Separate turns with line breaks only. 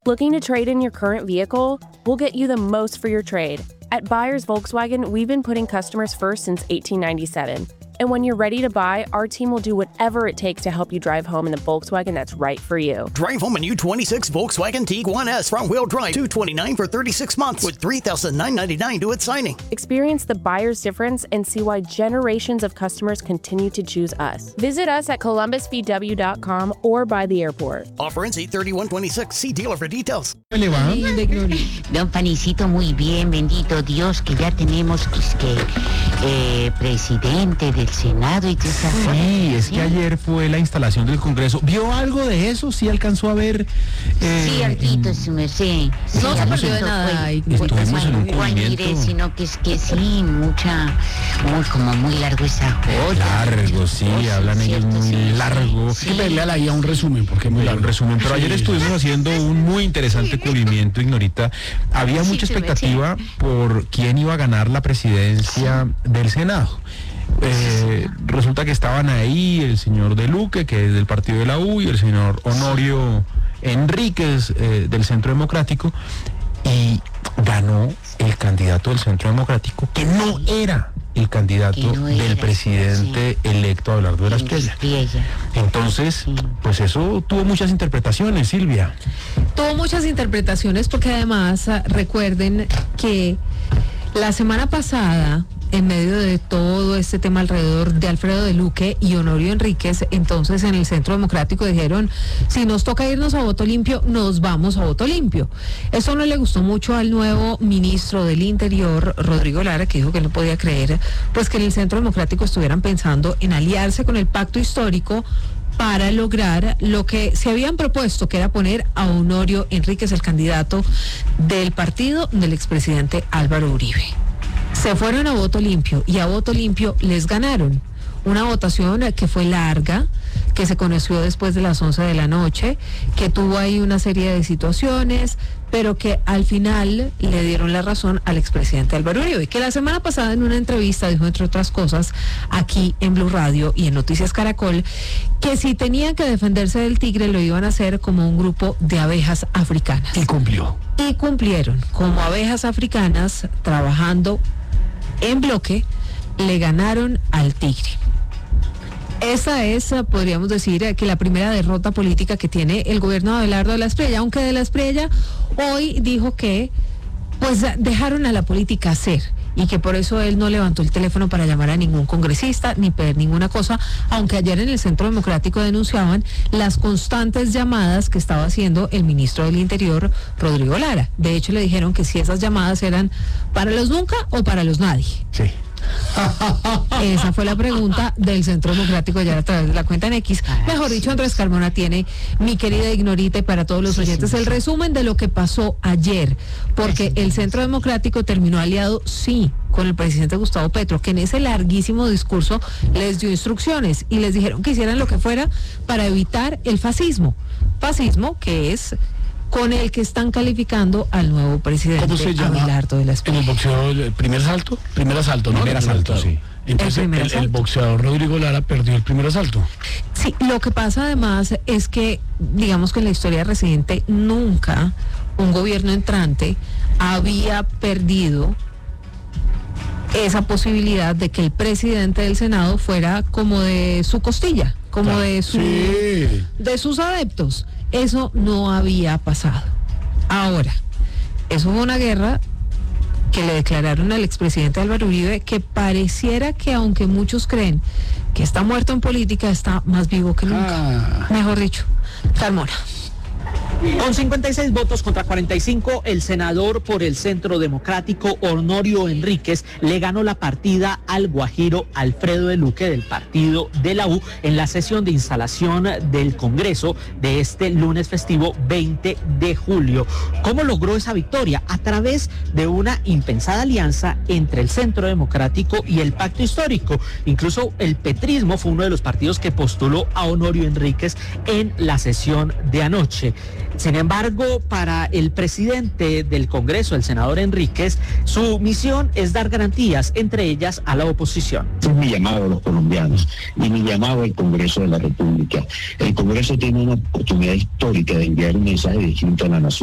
Looking to trade in your current vehicle? We'll get you the most for your trade. At Buyers Volkswagen, we've been putting customers first since 1897. And when you're ready to buy, our team will do whatever it takes to help you drive home in the Volkswagen that's right for you.
Drive home a new 26 Volkswagen Tiguan S front-wheel drive, $229 for 36 months with $3,999 due at signing.
Experience the buyer's difference and see why generations of customers continue to choose us. Visit us at columbusvw.com or by the airport.
Offer ends 8/31/26. See dealer for details.
Don Panicito, muy bien, bendito Dios, que ya tenemos presidente del Senado y de esa
Sí, es que ayer fue la instalación del Congreso. ¿Vio algo de eso? ¿Sí alcanzó a ver?
Sí, alguito, su merced.
No se perdió de nada.
Estuvimos en un cubrimiento.
Sino que es que sí, muy largo esa joya.
Largo, sí, hablan ellos muy largo.
Sí, léala ahí a un resumen, porque muy largo.
Un resumen, pero ayer estuvimos haciendo un muy interesante cubrimiento, Ignorita. Había mucha expectativa por quién iba a ganar la presidencia del Senado. Resulta que estaban ahí el señor De Luque, que es del partido de la U, y el señor Honorio Enríquez, del Centro Democrático, y ganó el candidato del Centro Democrático, que no era el candidato del presidente electo, Abelardo de la Espriella. Entonces, pues eso tuvo muchas interpretaciones, Silvia.
Tuvo muchas interpretaciones porque además recuerden que la semana pasada, en medio de todo este tema alrededor de Alfredo De Luque y Honorio Enríquez, entonces en el Centro Democrático dijeron, si nos toca irnos a voto limpio, nos vamos a voto limpio. Eso no le gustó mucho al nuevo ministro del Interior, Rodrigo Lara, que dijo que no podía creer, pues que en el Centro Democrático estuvieran pensando en aliarse con el pacto histórico para lograr lo que se habían propuesto, que era poner a Honorio Enríquez, el candidato del partido del expresidente Álvaro Uribe. Se fueron a voto limpio y a voto limpio les ganaron. Una votación que fue larga, que se conoció después de las 11 de la noche, que tuvo ahí una serie de situaciones, pero que al final le dieron la razón al expresidente Álvaro Uribe, que la semana pasada en una entrevista dijo, entre otras cosas, aquí en Blue Radio y en Noticias Caracol, que si tenían que defenderse del tigre lo iban a hacer como un grupo de abejas africanas.
Y cumplió.
Y cumplieron, como abejas africanas, trabajando en bloque, le ganaron al tigre. Esa es, podríamos decir, que la primera derrota política que tiene el gobierno de Abelardo de la Espriella, aunque de la Espriella hoy dijo que pues dejaron a la política hacer y que por eso él no levantó el teléfono para llamar a ningún congresista ni pedir ninguna cosa, aunque ayer en el Centro Democrático denunciaban las constantes llamadas que estaba haciendo el ministro del Interior, Rodrigo Lara. De hecho, le dijeron que si esas llamadas eran para los nunca o para los nadie.
Sí.
Esa fue la pregunta del Centro Democrático ya a través de la cuenta en X. Mejor dicho, Andrés Carmona tiene, mi querida Ignorita, y para todos los oyentes, el resumen de lo que pasó ayer, porque el Centro Democrático terminó aliado, sí, con el presidente Gustavo Petro, que en ese larguísimo discurso les dio instrucciones y les dijeron que hicieran lo que fuera para evitar el fascismo. Fascismo que es con el que están calificando al nuevo presidente Abelardo de la Espriella.
En el boxeo, el primer asalto, ¿no?
Primer asalto, sí.
Entonces el boxeador Rodrigo Lara perdió el primer asalto.
Sí, lo que pasa además es que, digamos que en la historia reciente, nunca un gobierno entrante había perdido esa posibilidad de que el presidente del Senado fuera como de su costilla, como de sus adeptos. Eso no había pasado. Ahora, eso fue una guerra que le declararon al expresidente Álvaro Uribe, que pareciera que, aunque muchos creen que está muerto en política, está más vivo que nunca. Mejor dicho, Carmona.
Con 56 votos contra 45, el senador por el Centro Democrático, Honorio Enríquez, le ganó la partida al guajiro Alfredo De Luque del partido de la U en la sesión de instalación del Congreso de este lunes festivo 20 de julio. ¿Cómo logró esa victoria? A través de una impensada alianza entre el Centro Democrático y el Pacto Histórico. Incluso el petrismo fue uno de los partidos que postuló a Honorio Enríquez en la sesión de anoche. Sin embargo, para el presidente del Congreso, el senador Enríquez, su misión es dar garantías, entre ellas a la oposición.
Es mi llamado a los colombianos y mi llamado al Congreso de la República. El Congreso tiene una oportunidad histórica de enviar un mensaje distinto a la nación.